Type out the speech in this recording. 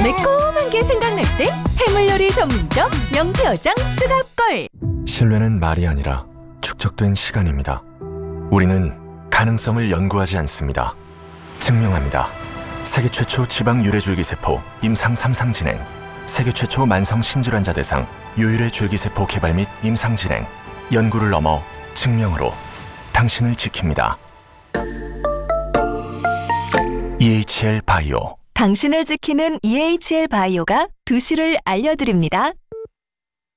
매콤한 게 생각날 때 해물요리 전문점 명태어장 추가골. 신뢰는 말이 아니라 축적된 시간입니다. 우리는 가능성을 연구하지 않습니다. 증명합니다. 세계 최초 지방 유래 줄기세포 임상 3상 진행, 세계 최초 만성 신질환자 대상 요율의 줄기세포 개발 및 임상 진행, 연구를 넘어 증명으로 당신을 지킵니다. EHL 바이오. 당신을 지키는 EHL 바이오가 2시를 알려드립니다.